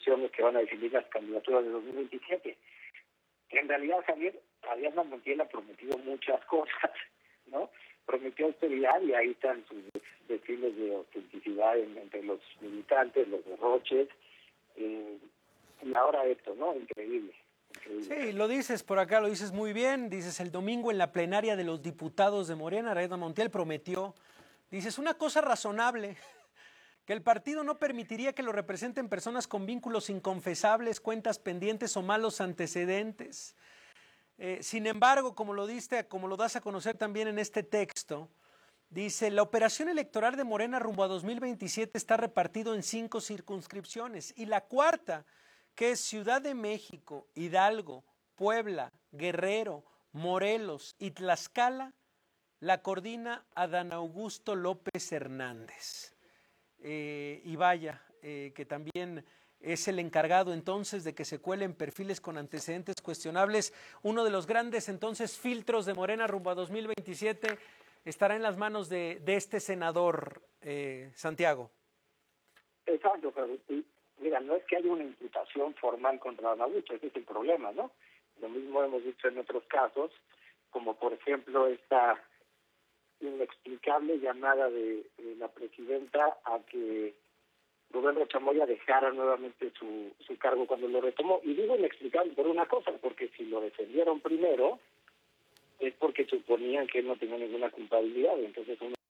elecciones que van a definir las candidaturas de 2027. En realidad, Javier, Ariadna Montiel ha prometido muchas cosas, ¿no? Prometió austeridad y ahí están sus desfiles de autenticidad entre los militantes, los derroches, y ahora esto, ¿no? Increíble. Sí, lo dices por acá, lo dices muy bien. Dices, el domingo en la plenaria de los diputados de Morena, Ariadna Montiel prometió, dices, una cosa razonable, que el partido no permitiría que lo representen personas con vínculos inconfesables, cuentas pendientes o malos antecedentes. Sin embargo, como lo das a conocer también en este texto, dice, la operación electoral de Morena rumbo a 2027 está repartido en 5 circunscripciones y la cuarta, que es Ciudad de México, Hidalgo, Puebla, Guerrero, Morelos y Tlaxcala, la coordina Adán Augusto López Hernández. Y vaya, que también es el encargado entonces de que se cuelen perfiles con antecedentes cuestionables. Uno de los grandes entonces filtros de Morena rumbo a 2027 estará en las manos de este senador, Santiago. Exacto, pero mira, no es que haya una imputación formal contra Adán Augusto, ese es el problema, ¿no? Lo mismo hemos dicho en otros casos, como por ejemplo esta inexplicable llamada de la presidenta a que Rubén Rocha Moya dejara nuevamente su cargo cuando lo retomó. Y digo inexplicable por una cosa, porque si lo defendieron primero es porque suponían que él no tenía ninguna culpabilidad, entonces uno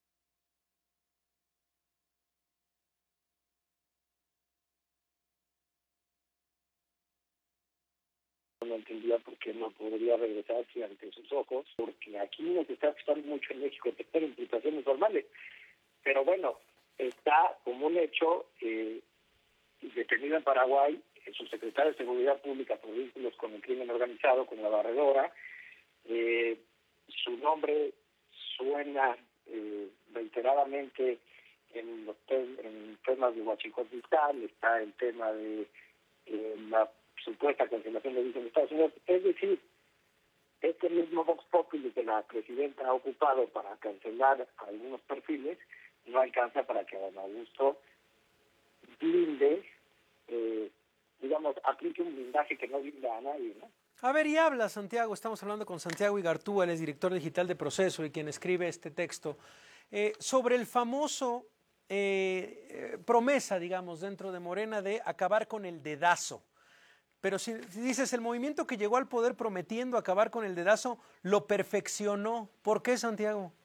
no entendía por qué no podría regresarse ante sus ojos, porque aquí nos está costando mucho en México tener imputaciones formales. Pero bueno, está como un hecho detenido en Paraguay, su secretario de Seguridad Pública por vínculos con el crimen organizado, con la barredora. Su nombre suena reiteradamente en temas de huachicol fiscal, está el tema de la supuesta cancelación de visas en Estados Unidos. Es decir, este mismo Vox Populi que la presidenta ha ocupado para cancelar algunos perfiles no alcanza para que Adán Augusto blinde, digamos, aplique un blindaje que no blinda a nadie, ¿no? A ver, y habla Santiago, estamos hablando con Santiago Igartúa, él es director digital de Proceso y quien escribe este texto, sobre el famoso promesa, digamos, dentro de Morena de acabar con el dedazo. Pero si dices, el movimiento que llegó al poder prometiendo acabar con el dedazo, lo perfeccionó. ¿Por qué, Santiago?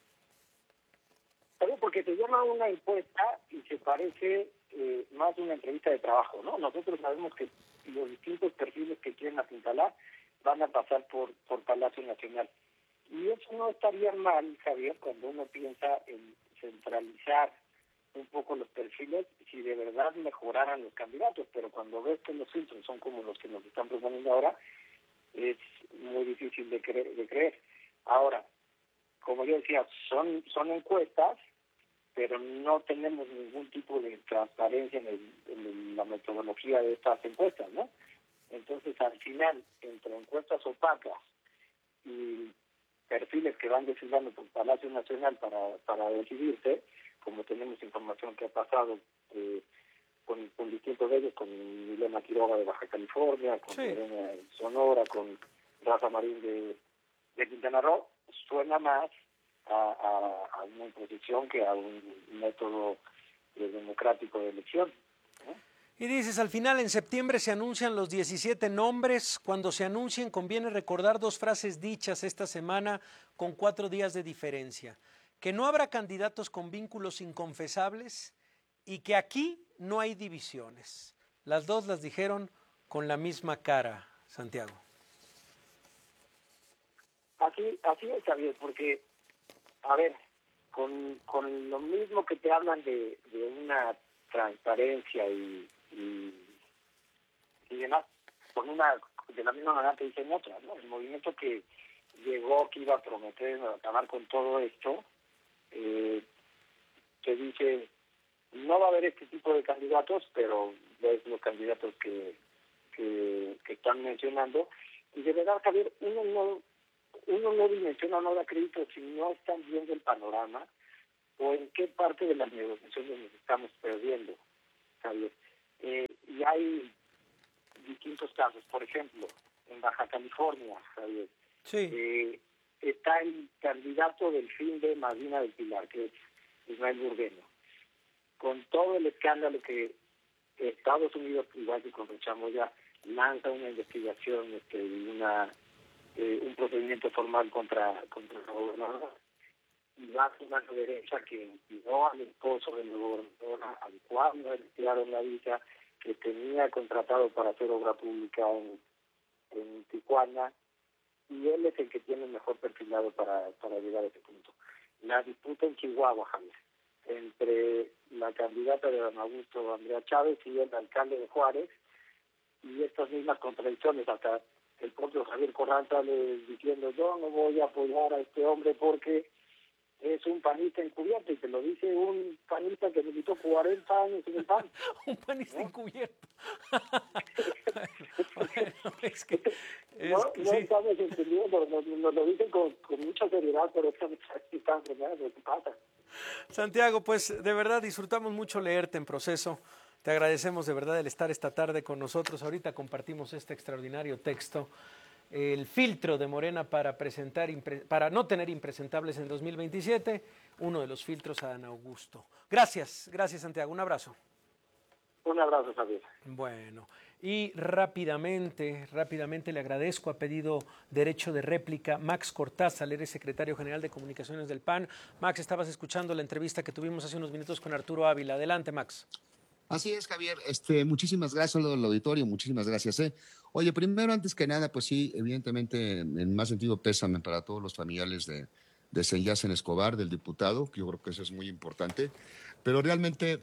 Porque se llama una encuesta y se parece más a una entrevista de trabajo, ¿no? Nosotros sabemos que los distintos perfiles que quieren apuntalar van a pasar por Palacio Nacional. Y eso no estaría mal, Javier, cuando uno piensa en centralizar un poco los perfiles si de verdad mejoraran los candidatos, pero cuando ves que los filtros son como los que nos están proponiendo ahora, es muy difícil de creer. Ahora, como yo decía, son encuestas, pero no tenemos ningún tipo de transparencia en la metodología de estas encuestas, ¿no? Entonces, al final, entre encuestas opacas y perfiles que van desfilando por Palacio Nacional para decidirse, como tenemos información que ha pasado con distintos de ellos, con Milena Quiroga de Baja California, con Lorena de Sonora, con Rafa Marín de Quintana Roo, suena más a una imposición que a un método democrático de elección, ¿no? Y dices, al final en septiembre se anuncian los 17 nombres. Cuando se anuncien conviene recordar 2 frases dichas esta semana con 4 días de diferencia. Que no habrá candidatos con vínculos inconfesables y que aquí no hay divisiones. Las 2 las dijeron con la misma cara, Santiago. Así es, Javier, porque, a ver, con lo mismo que te hablan de una transparencia y demás, de la misma manera te dicen otras, ¿no? El movimiento que llegó, que iba a prometer acabar con todo esto, te dice, no va a haber este tipo de candidatos, pero ves los candidatos que están mencionando, y de verdad, Javier, uno no dimensiona, no da crédito si no están viendo el panorama o en qué parte de las negociaciones nos estamos perdiendo, Javier. Y hay casos. Por ejemplo, en Baja California, Javier, Sí. está el candidato del fin de Medina del Pilar, que es Ismael Burgueño. Con todo el escándalo que Estados Unidos, igual que con Rochamoya, lanza una investigación y un procedimiento formal contra la gobernadora, y va a su mano derecha que impidió al esposo de la gobernadora, al cual no le retiraron la visa, que tenía contratado para hacer obra pública en Tijuana, y él es el que tiene el mejor perfilado para llegar a ese punto. La disputa en Chihuahua, Javier, entre la candidata de Don Augusto Andrea Chávez y el alcalde de Juárez, y estas mismas contradicciones, hasta el propio Javier Corral sale diciendo: yo no voy a apoyar a este hombre porque es un panista encubierto, y te lo dice un panista que militó 40 años en el PAN. Un panista encubierto. Es que No sí. estamos entendiendo, nos lo dicen con mucha seriedad, pero están frenados, ¿qué pasa? Santiago, pues de verdad disfrutamos mucho leerte en Proceso. Te agradecemos de verdad el estar esta tarde con nosotros. Ahorita compartimos este extraordinario texto, el filtro de Morena para no tener impresentables en 2027, uno de los filtros a Dan Augusto. Gracias Santiago, un abrazo. Un abrazo, Javier. Bueno, y rápidamente le agradezco, ha pedido derecho de réplica Max Cortázar, eres secretario general de Comunicaciones del PAN. Max, estabas escuchando la entrevista que tuvimos hace unos minutos con Arturo Ávila. Adelante, Max. Así es, Javier. Muchísimas gracias al auditorio, muchísimas gracias. Oye, primero, antes que nada, pues sí, evidentemente, en más sentido, pésame para todos los familiares de Senyacen Escobar, del diputado, que yo creo que eso es muy importante. Pero realmente,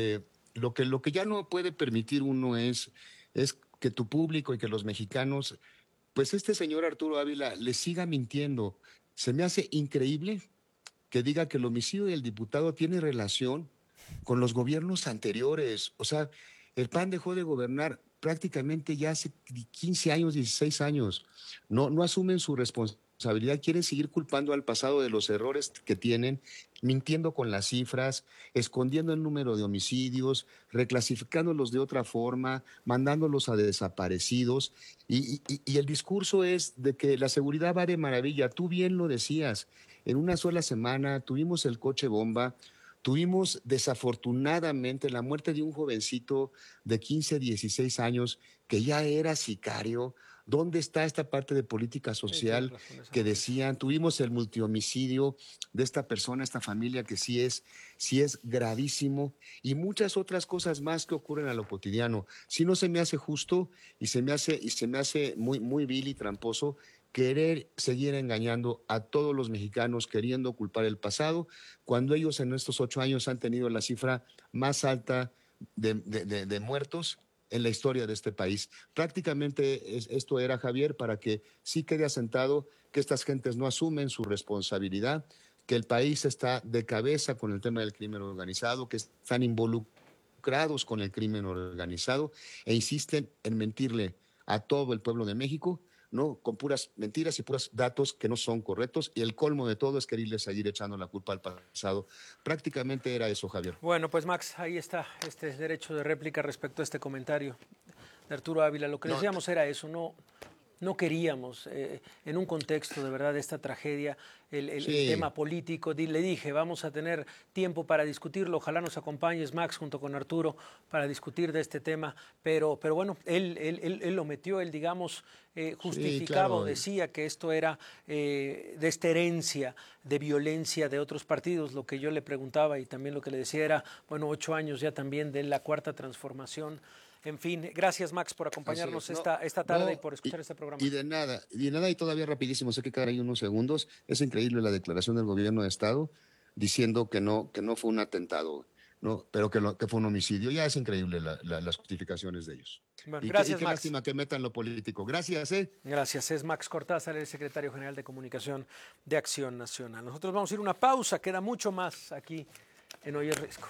lo que ya no puede permitir uno es que tu público y que los mexicanos, pues este señor Arturo Ávila le siga mintiendo. Se me hace increíble que diga que el homicidio del diputado tiene relación con los gobiernos anteriores. O sea, el PAN dejó de gobernar prácticamente ya hace 15 años, 16 años. No asumen su responsabilidad, quieren seguir culpando al pasado de los errores que tienen, mintiendo con las cifras, escondiendo el número de homicidios, reclasificándolos de otra forma, mandándolos a desaparecidos. Y el discurso es de que la seguridad va de maravilla. Tú bien lo decías, en una sola semana tuvimos el coche bomba. Tuvimos desafortunadamente la muerte de un jovencito de 15, 16 años que ya era sicario. ¿Dónde está esta parte de política social que decían? Tuvimos el multihomicidio de esta persona, esta familia, que sí es gravísimo, y muchas otras cosas más que ocurren a lo cotidiano. Sí, no se me hace justo y se me hace muy, muy vil y tramposo querer seguir engañando a todos los mexicanos, queriendo culpar el pasado, cuando ellos en estos 8 años han tenido la cifra más alta de muertos en la historia de este país. Prácticamente esto era, Javier, para que sí quede asentado que estas gentes no asumen su responsabilidad, que el país está de cabeza con el tema del crimen organizado, que están involucrados con el crimen organizado e insisten en mentirle a todo el pueblo de México, ¿no? Con puras mentiras y puros datos que no son correctos, y el colmo de todo es quererle seguir echando la culpa al pasado. Prácticamente era eso, Javier. Bueno, pues Max, ahí está este derecho de réplica respecto a este comentario de Arturo Ávila. Lo que decíamos era eso, no queríamos, en un contexto de verdad de esta tragedia, el tema político. Le dije, vamos a tener tiempo para discutirlo, ojalá nos acompañes, Max, junto con Arturo, para discutir de este tema, pero bueno, él lo metió, él, digamos, justificaba, claro, o decía que esto era de esta herencia de violencia de otros partidos. Lo que yo le preguntaba y también lo que le decía era, bueno, 8 años ya también de la Cuarta Transformación. En fin, gracias, Max, por acompañarnos esta tarde y por escuchar este programa. Y de nada, y todavía rapidísimo, sé que quedan ahí unos segundos. Es increíble la declaración del gobierno de Estado diciendo que no fue un atentado, ¿no? Pero que fue un homicidio. Ya es increíble las justificaciones de ellos. Bueno, gracias, qué Max. Lástima que metan lo político. Gracias, Gracias. Es Max Cortázar, el secretario general de Comunicación de Acción Nacional. Nosotros vamos a ir a una pausa, queda mucho más aquí en Hoy es Risco.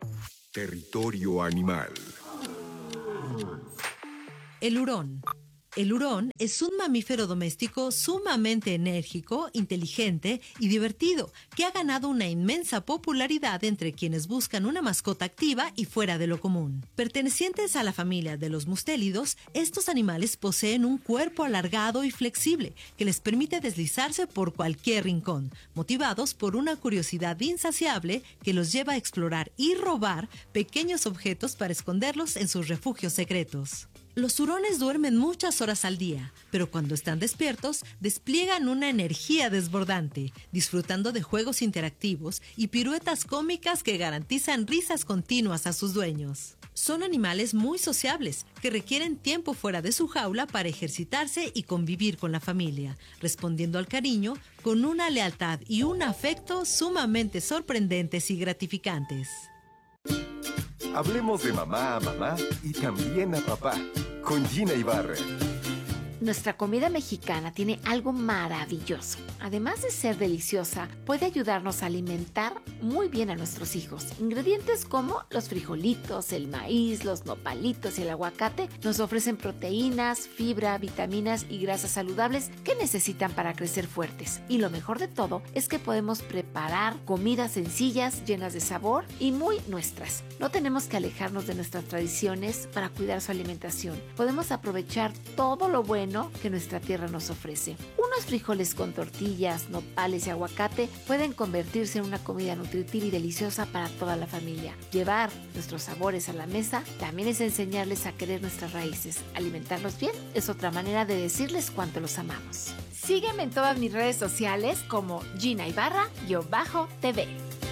Territorio animal. El hurón, El hurón es un mamífero doméstico sumamente enérgico, inteligente y divertido, que ha ganado una inmensa popularidad entre quienes buscan una mascota activa y fuera de lo común. Pertenecientes a la familia de los mustélidos, estos animales poseen un cuerpo alargado y flexible que les permite deslizarse por cualquier rincón, motivados por una curiosidad insaciable que los lleva a explorar y robar pequeños objetos para esconderlos en sus refugios secretos. Los hurones duermen muchas horas al día, pero cuando están despiertos, despliegan una energía desbordante, disfrutando de juegos interactivos y piruetas cómicas que garantizan risas continuas a sus dueños. Son animales muy sociables, que requieren tiempo fuera de su jaula para ejercitarse y convivir con la familia, respondiendo al cariño con una lealtad y un afecto sumamente sorprendentes y gratificantes. Hablemos de mamá a mamá y también a papá, con Gina Ibarra. Nuestra comida mexicana tiene algo maravilloso. Además de ser deliciosa, puede ayudarnos a alimentar muy bien a nuestros hijos. Ingredientes como los frijolitos, el maíz, los nopalitos y el aguacate nos ofrecen proteínas, fibra, vitaminas y grasas saludables que necesitan para crecer fuertes. Y lo mejor de todo es que podemos preparar comidas sencillas, llenas de sabor y muy nuestras. No tenemos que alejarnos de nuestras tradiciones para cuidar su alimentación. Podemos aprovechar todo lo bueno que nuestra tierra nos ofrece. Unos frijoles con tortillas, nopales y aguacate pueden convertirse en una comida nutritiva y deliciosa para toda la familia. Llevar nuestros sabores a la mesa también es enseñarles a querer nuestras raíces. Alimentarlos bien es otra manera de decirles cuánto los amamos. Sígueme en todas mis redes sociales como Gina Ibarra-TV.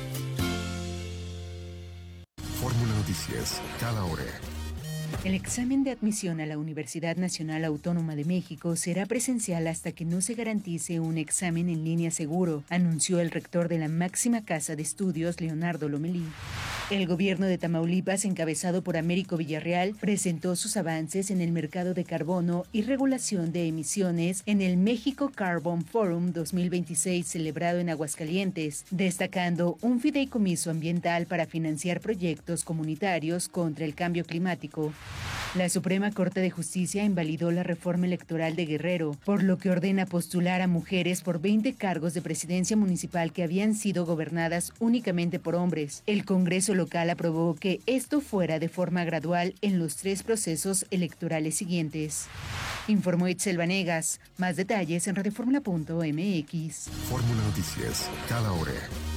Fórmula Noticias, cada hora. El examen de admisión a la Universidad Nacional Autónoma de México será presencial hasta que no se garantice un examen en línea seguro, anunció el rector de la máxima casa de estudios, Leonardo Lomelí. El gobierno de Tamaulipas, encabezado por Américo Villarreal, presentó sus avances en el mercado de carbono y regulación de emisiones en el México Carbon Forum 2026 celebrado en Aguascalientes, destacando un fideicomiso ambiental para financiar proyectos comunitarios contra el cambio climático. La Suprema Corte de Justicia invalidó la reforma electoral de Guerrero, por lo que ordena postular a mujeres por 20 cargos de presidencia municipal que habían sido gobernadas únicamente por hombres. El Congreso local aprobó que esto fuera de forma gradual en los 3 procesos electorales siguientes. Informó Itzel Vanegas. Más detalles en radioformula.mx. Fórmula Noticias, cada hora.